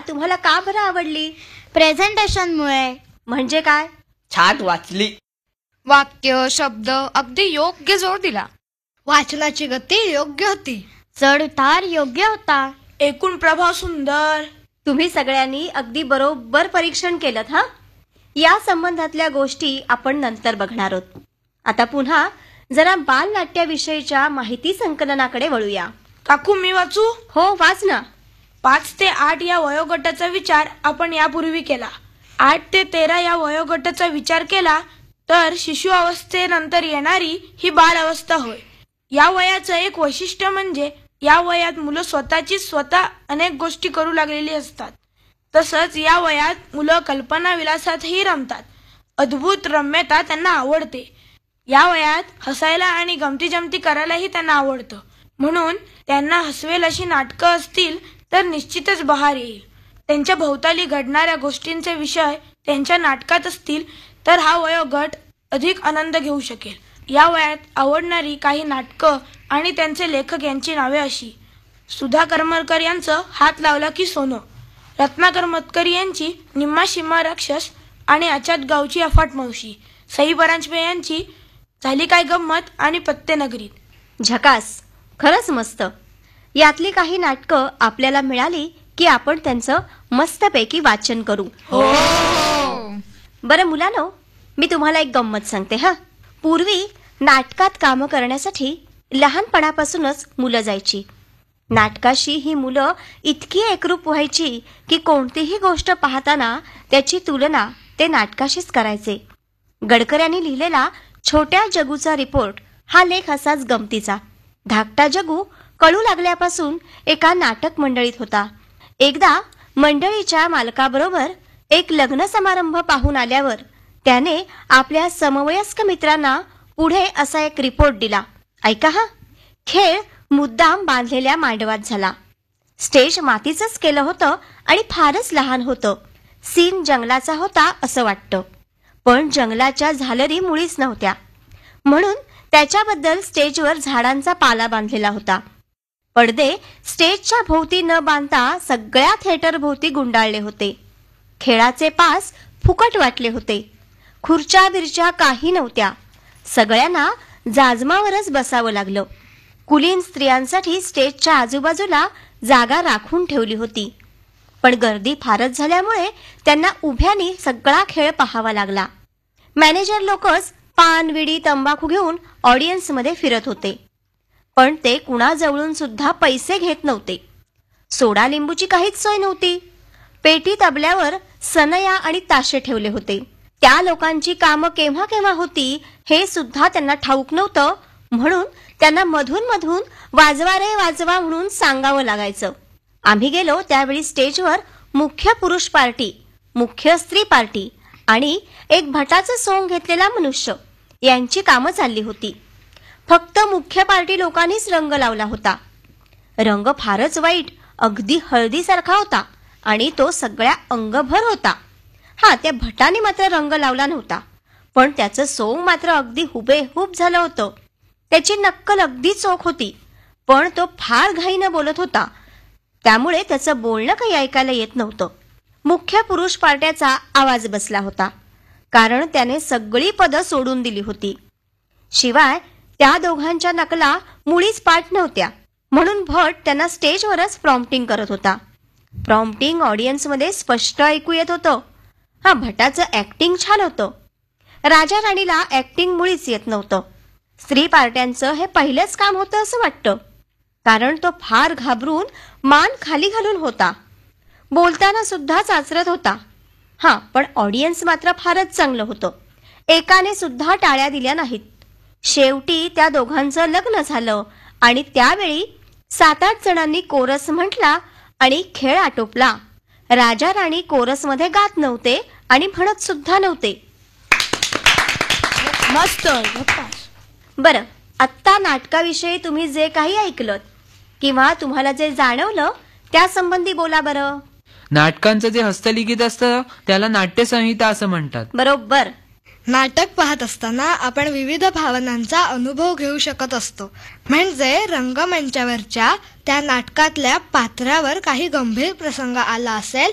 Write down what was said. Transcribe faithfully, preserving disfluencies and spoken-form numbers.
तुम्हाला का बरं आवडली? प्रेझेंटेशनमुळे. म्हणजे काय? छान वाचली. वाक्य शब्द अगदी योग्य जोर दिला. वाचनाची गती योग्य होती. चढ उतार योग्य होता. एकूण प्रभाव सुंदर. तुम्ही सगळ्यांनी अगदी बरोबर परीक्षण केलं हा. या संबंधातल्या गोष्टी आपण नंतर बघणार आहोत. आता पुन्हा जरा बालनाट्याविषयीच्या माहिती संकलनाकडे वळूया. काकू मी वाचू? हो वाच ना. पाच ते आठ या वयोगटाचा विचार आपण यापूर्वी केला. आठ ते तेरा या वयोगटाचा विचार केला तर शिशु अवस्थेनंतर येणारी ही बाल अवस्था होय. या वयाचं एक वैशिष्ट्य म्हणजे या वयात मुलं स्वतःची स्वतः अनेक गोष्टी करू लागलेली असतात. तसंच या वयात मुलं कल्पना विलासातही रमतात. अद्भुत रम्यता त्यांना आवडते. या वयात हसायला आणि गमती जमती करायलाही त्यांना आवडतं. म्हणून त्यांना हसवेल अशी नाटकं असतील तर निश्चितच बहार येईल. त्यांच्या भोवताली घडणाऱ्या गोष्टींचे विषय त्यांच्या नाटकात असतील तर हा वयोगट अधिक आनंद घेऊ शकेल. या वयात आवडणारी काही नाटकं आणि त्यांचे लेखक यांची नावे अशी: सुधा करमरकर यांचं हात लावला की सोनं, रत्नाकर मतकरी यांची निम्मा शिम्मा राक्षस आणि अचात गावची अफाट मावशी, सई परांजपे यांची झाली काय गंमत आणि पत्ते नगरीत. झकास, खरंच मस्त. यातली काही नाटकं आपल्याला मिळाली की आपण त्यांचं मस्तपैकी वाचन करू. बरं मुलांनो, मी तुम्हाला एक गंमत सांगते हा. पूर्वी नाटकात कामं करण्यासाठी लहानपणापासूनच मुलं जायची. नाटकाशी ही मुलं इतकी एकरूप व्हायची की कोणतीही गोष्ट पाहताना त्याची तुलना ते नाटकाशीच करायचे. गडकऱ्यांनी लिहिलेला छोट्या जगूचा रिपोर्ट हा लेख असाच गमतीचा. धाकटा जगू कळू लागल्यापासून एका नाटक मंडळीत होता. एकदा मंडळीच्या मालकाबरोबर एक लग्न समारंभ पाहून आल्यावर त्याने आपल्या समवयस्क मित्रांना पुढे असा एक रिपोर्ट दिला. ऐका हा. खेळ मुद्दाम बांधलेल्या मांडवात झाला. स्टेज मातीचंच केलं होतं आणि फारच लहान होतं. सीन जंगलाचा होता असं वाटतं, पण जंगलाच्या झालरी मुळीच नव्हत्या. म्हणून त्याच्याबद्दल स्टेजवर झाडांचा पाला बांधलेला होता. पडदे स्टेजच्या भोवती न बांधता सगळ्या थिएटर भोवती गुंडाळले होते. खेळाचे पास फुकट वाटले होते. खुर्च्या बिरच्या काही नव्हत्या. सगळ्यांना जाजमावरच बसावं लागलं. कुलीन स्त्रियांसाठी स्टेजच्या आजूबाजूला जागा राखून ठेवली होती, पण गर्दी फारच झाल्यामुळे त्यांना उभ्यानी सगळा खेळ पाहावा लागला. मॅनेजर लोकच पान विडी तंबाखू घेऊन ऑडियन्समध्ये फिरत होते, पण ते कुणाजवळून सुद्धा पैसे घेत नव्हते. सोडा लिंबूची काहीच सोय नव्हती. पेटी तबल्यावर सनया आणि ताशे ठेवले होते. त्या लोकांची कामं केव्हा केव्हा होती हे सुद्धा त्यांना ठाऊक नव्हतं. म्हणून त्यांना मधून मधून वाजवा रे वाजवा म्हणून सांगावं लागायचं. आम्ही गेलो त्यावेळी स्टेजवर मुख्य पुरुष पार्टी, मुख्य स्त्री पार्टी आणि एक भटाचं सोंग घेतलेला मनुष्य यांची कामं चालली होती. फक्त मुख्य पार्टी लोकांनीच रंग लावला होता. रंग फारच वाईट, अगदी हळदीसारखा होता आणि तो सगळ्या अंगभर होता. हा, त्या भटाने मात्र रंग लावला नव्हता, पण त्याचं सोंग मात्र अगदी हुबेहूब झालं होतं. त्याची नक्कल अगदी चोख होती, पण तो फार घाईनं बोलत होता, त्यामुळे त्याचं बोलणं काही ऐकायला येत नव्हतं. मुख्य पुरुष पार्ट्याचा आवाज बसला होता, कारण त्याने सगळी पदं सोडून दिली होती. शिवाय त्या दोघांच्या नकला मुळीच पाठ नव्हत्या, म्हणून भट त्यांना स्टेजवरच प्रॉम्प्टिंग करत होता. प्रॉम्प्टिंग ऑडियन्समध्ये स्पष्ट ऐकू येत होतं. हा, भटाचं ॲक्टिंग छान होतं. राजा राणीला ॲक्टिंग मुळीच येत नव्हतं. स्त्री पार्ट्यांचं हे पहिलंच काम होतं असं वाटतं, कारण तो फार घाबरून मान खाली घालून होता. बोलताना सुद्धा चाचरत होता. हां, पण ऑडियन्स मात्र फारच चांगलं होतं. एकाने सुद्धा टाळ्या दिल्या नाहीत. शेवटी त्या दोघांचं लग्न झालं आणि त्यावेळी सात आठ जणांनी कोरस म्हटला आणि खेळ आटोपला. राजा राणी कोरसमध्ये गात नव्हते आणि म्हणत सुद्धा नव्हते. मस्त. बरं, आत्ता नाटकाविषयी तुम्ही जे काही ऐकलं किंवा तुम्हाला जे जाणवलं त्या संबंधी बोला बरं. नाटकांचं जे हस्तलिखित असतं त्याला नाट्यसंहिता असं म्हणतात. बरोबर. नाटक पाहत असताना आपण विविध भावनांचा अनुभव घेऊ शकत असतो. म्हणजे रंगमंचावरच्या त्या नाटकातल्या पात्रावर काही गंभीर प्रसंग आला असेल